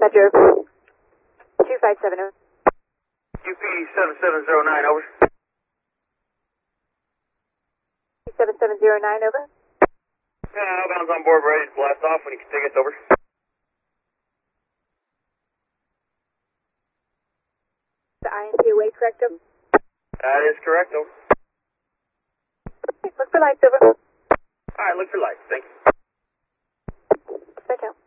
Metro 257. UP 7709, over. 7709, over. Yeah, outbound's on board, ready to blast off when you can take us, over. The INT away, correct, over? That is correct, over. Look for lights, over. Alright, look for lights, thank you. Set out.